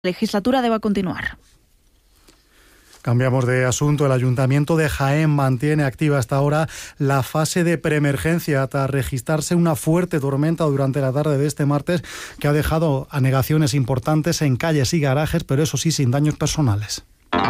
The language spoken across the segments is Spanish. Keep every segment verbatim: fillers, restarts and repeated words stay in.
La legislatura deba continuar. Cambiamos de asunto. El Ayuntamiento de Jaén mantiene activa hasta ahora la fase de preemergencia tras registrarse una fuerte tormenta durante la tarde de este martes que ha dejado anegaciones importantes en calles y garajes, pero eso sí, sin daños personales.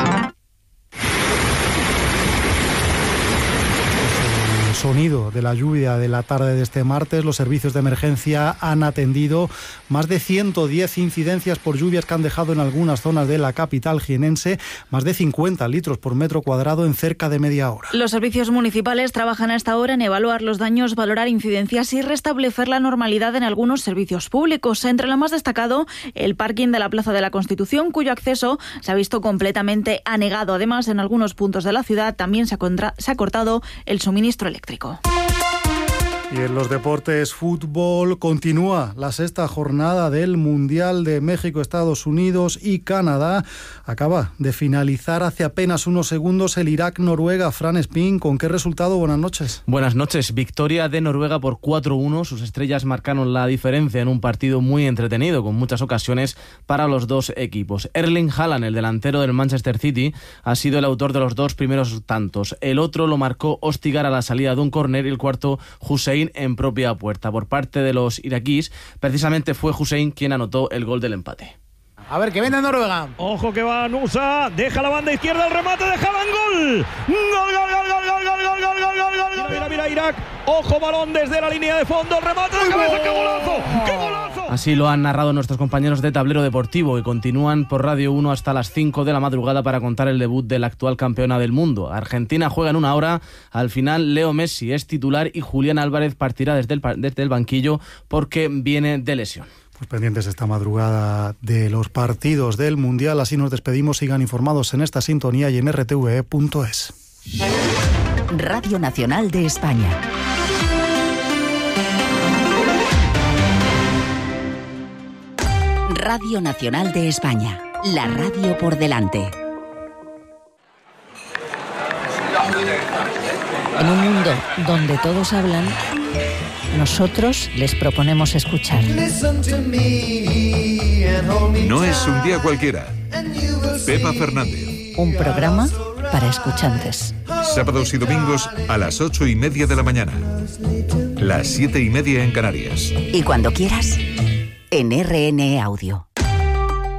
Sonido de la lluvia de la tarde de este martes. Los servicios de emergencia han atendido más de ciento diez incidencias por lluvias que han dejado en algunas zonas de la capital jienense más de cincuenta litros por metro cuadrado en cerca de media hora. Los servicios municipales trabajan hasta ahora en evaluar los daños, valorar incidencias y restablecer la normalidad en algunos servicios públicos. Entre lo más destacado, el parking de la Plaza de la Constitución, cuyo acceso se ha visto completamente anegado. Además, en algunos puntos de la ciudad también se ha, contra- se ha cortado el suministro eléctrico. Y en los deportes, fútbol, continúa la sexta jornada del Mundial de México, Estados Unidos y Canadá. Acaba de finalizar hace apenas unos segundos el Irak-Noruega. Fran Espín, ¿con qué resultado? Buenas noches. Buenas noches. Victoria de Noruega por cuatro uno. Sus estrellas marcaron la diferencia en un partido muy entretenido, con muchas ocasiones para los dos equipos. Erling Haaland, el delantero del Manchester City, ha sido el autor de los dos primeros tantos. El otro lo marcó Ostigar a la salida de un córner y el cuarto, Hussein, en propia puerta. Por parte de los iraquíes, precisamente fue Hussein quien anotó el gol del empate. A ver, que viene Noruega. Ojo que va Nusa, deja la banda izquierda, el remate de Haaland, gol. Gol, gol, gol, gol, gol, gol, gol, gol, gol, gol, gol. Mira, mira, Irak. Ojo, balón desde la línea de fondo, el remate de cabeza, qué golazo, qué golazo. Así lo han narrado nuestros compañeros de Tablero Deportivo, que continúan por Radio uno hasta las cinco de la madrugada para contar el debut de la actual campeona del mundo. Argentina juega en una hora. Al final, Leo Messi es titular y Julián Álvarez partirá desde el, desde el banquillo porque viene de lesión. Pues pendientes esta madrugada de los partidos del Mundial. Así nos despedimos. Sigan informados en esta sintonía y en r t v e punto es. Radio Nacional de España. Radio Nacional de España. La radio por delante. En un mundo donde todos hablan, nosotros les proponemos escuchar. No es un día cualquiera. Pepa Fernández. Un programa para escuchantes. Sábados y domingos a las ocho y media de la mañana. Las siete y media en Canarias. Y cuando quieras, en R N E Audio.